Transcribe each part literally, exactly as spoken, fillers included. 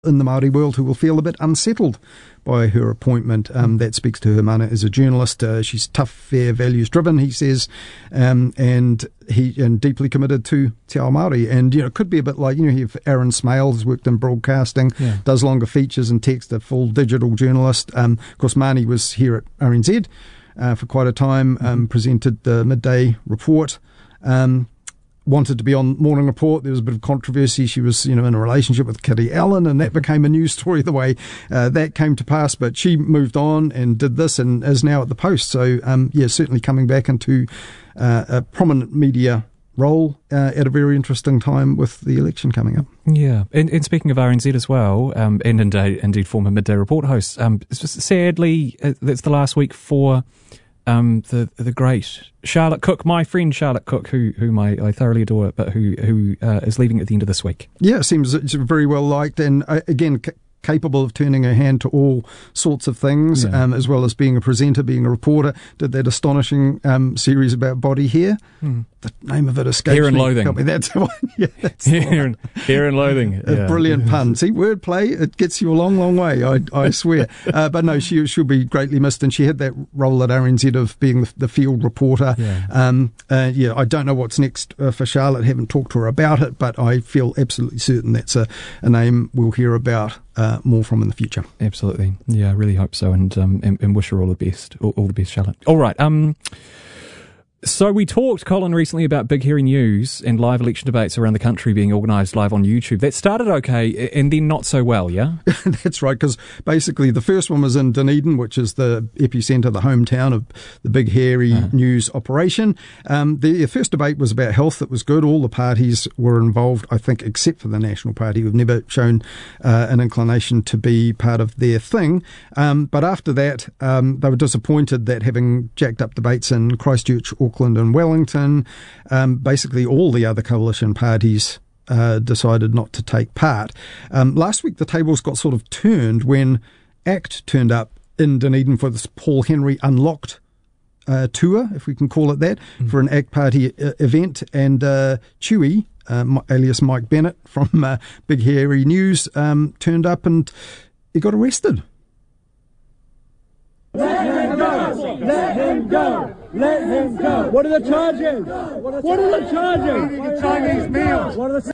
in the Māori world who will feel a bit unsettled by her appointment. Um, that speaks to her mana as a journalist. Uh, she's tough, fair, values-driven, he says, um, and he and deeply committed to Te Ao Māori. And, you know, it could be a bit like, you know, you have Aaron Smale, who's worked in broadcasting, yeah. does longer features and text, a full digital journalist. Um, of course, Māni was here at R N Z uh, for quite a time, um, mm-hmm. presented the midday report, um, wanted to be on Morning Report. There was a bit of controversy. She was, you know, in a relationship with Kitty Allen, and that became a news story the way uh, that came to pass. But she moved on and did this and is now at the Post. So, um, yeah, certainly coming back into uh, a prominent media role uh, at a very interesting time with the election coming up. Yeah, and, and speaking of R N Z as well, um, and indeed, indeed former Midday Report host, um, sadly, uh, that's the last week for Um, the the great Charlotte Cook, my friend Charlotte Cook, who whom I, I thoroughly adore, but who who uh, is leaving at the end of this week. Yeah, it seems it's very well liked, and uh, again c- capable of turning her hand to all sorts of things, yeah. um, as well as being a presenter, being a reporter. Did that astonishing um, series about body hair. Hmm. The name of it escapes Hair and me. Loathing. Me. That's the one. Yeah, that's hair, and, hair and Loathing. A yeah. brilliant pun. See, wordplay, it gets you a long, long way, I, I swear. Uh, but no, she, she'll be greatly missed, and she had that role at R N Z of being the, the field reporter. Yeah. Um, uh, yeah, I don't know what's next uh, for Charlotte. I haven't talked to her about it, but I feel absolutely certain that's a, a name we'll hear about uh, more from in the future. Absolutely. Yeah, I really hope so, and um, and, and wish her all the best. All, all the best, Charlotte. All right. Um. So we talked, Colin, recently about Big Hairy News and live election debates around the country being organised live on YouTube. That started okay and then not so well, yeah? That's right, because basically the first one was in Dunedin, which is the epicentre, the hometown of the Big Hairy uh-huh. News operation. Um, the, the first debate was about health. That was good. All the parties were involved, I think, except for the National Party, who've never shown uh, an inclination to be part of their thing. Um, but after that, um, they were disappointed that having jacked up debates in Christchurch, Auckland and Wellington, um, basically all the other coalition parties uh, decided not to take part. Um, last week the tables got sort of turned when ACT turned up in Dunedin for this Paul Henry Unlocked uh, tour, if we can call it that, mm. for an ACT Party uh, event, and uh, Chewy, uh, alias Mike Bennett from uh, Big Hairy News, um, turned up and he got arrested. Let him go! Let him go! Let him go! What are the charges? What are the charges? Eating a Chinese meal. What are the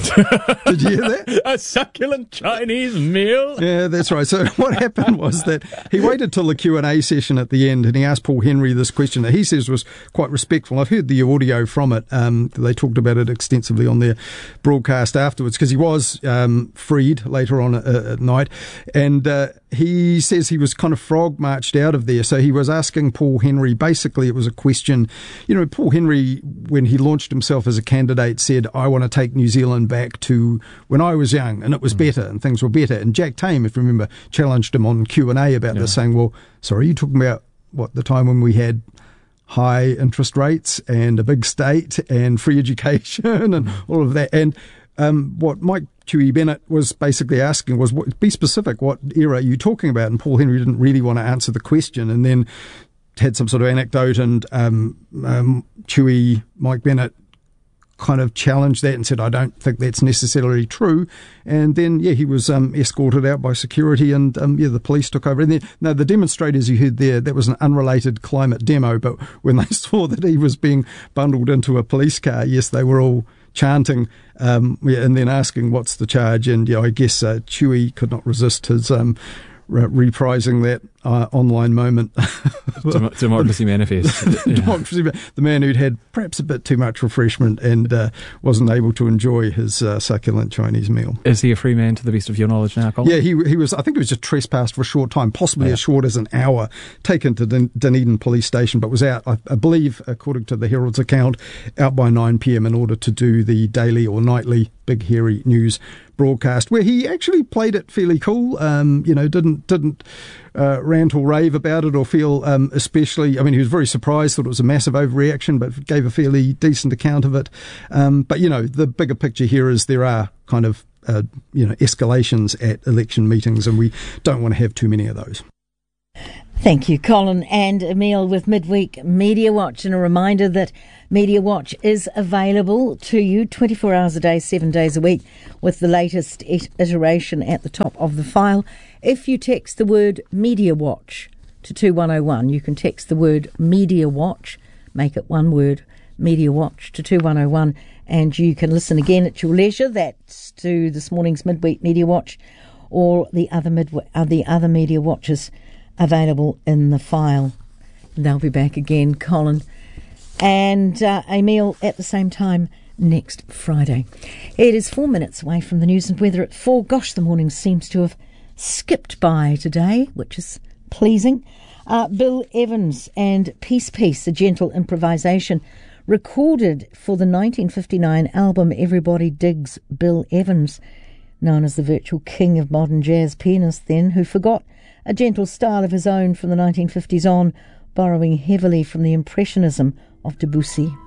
Did you hear that? A succulent Chinese meal? Yeah, that's right. So what happened was that he waited till the Q and A session at the end and he asked Paul Henry this question that he says was quite respectful. I've heard the audio from it. Um, they talked about it extensively on their broadcast afterwards because he was um, freed later on at, at night. And uh, he says he was kind of frog marched out of there. So he was asking Paul Henry, basically it was a question. You know, Paul Henry, when he launched himself as a candidate, said, I want to take New Zealand back to when I was young and it was better and things were better. And Jack Tame, if you remember, challenged him on Q and A about yeah. this, saying, well, sorry, you're talking about what, the time when we had high interest rates and a big state and free education and all of that. And um, what Mike Chewy Bennett was basically asking was, what, be specific, what era are you talking about? And Paul Henry didn't really want to answer the question and then had some sort of anecdote, and um, um, Chewy, Mike Bennett, kind of challenged that and said, I don't think that's necessarily true. And then, yeah, he was um, escorted out by security and, um, yeah, the police took over. And then, no, the demonstrators you heard there, that was an unrelated climate demo, but when they saw that he was being bundled into a police car, yes, they were all chanting um, yeah, and then asking what's the charge. And, yeah, I guess uh, Chewy could not resist his um, re- reprising that uh, online moment. Dem- Democracy Manifest. Yeah. Democracy, the man who'd had perhaps a bit too much refreshment and uh, wasn't able to enjoy his uh, succulent Chinese meal. Is he a free man to the best of your knowledge now, Colin? Yeah, he he was. I think he was just trespassed for a short time, possibly yeah. as short as an hour, taken to Dun- Dunedin Police Station, but was out, I, I believe, according to the Herald's account, out by nine p.m. in order to do the daily or nightly Big Hairy News broadcast, where he actually played it fairly cool. Um, you know, didn't didn't uh, rant or rave about it or feel um, especially. I mean, he was very surprised, thought it was a massive overreaction, but gave a fairly decent account of it. Um, but you know, the bigger picture here is there are kind of uh, you know escalations at election meetings, and we don't want to have too many of those. Thank you, Colin and Emile with Midweek Media Watch. And a reminder that Media Watch is available to you twenty-four hours a day, seven days a week, with the latest iteration at the top of the file. If you text the word Media Watch to two one oh one, you can text the word Media Watch, make it one word, Media Watch to two one oh one, and you can listen again at your leisure. That's to this morning's Midweek Media Watch, or the other midweek, uh, the other Media Watches available in the file. They'll be back again, Colin and uh, Emile, at the same time next Friday. It is four minutes away from the news and weather at four. Gosh, the morning seems to have skipped by today, which is pleasing. Uh, Bill Evans and Peace Peace, a gentle improvisation, recorded for the nineteen fifty-nine album Everybody Digs Bill Evans, known as the virtual king of modern jazz pianist then, who forgot a gentle style of his own from the nineteen fifties on, borrowing heavily from the Impressionism of Debussy.